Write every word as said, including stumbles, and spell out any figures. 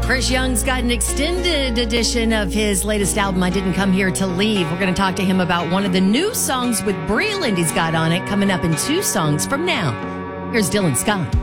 Chris Young's got an extended edition of his latest album, I Didn't Come Here to Leave. We're going to talk to him about one of the new songs with Breland he's got on it, coming up in two songs from now. Here's Dylan Scott.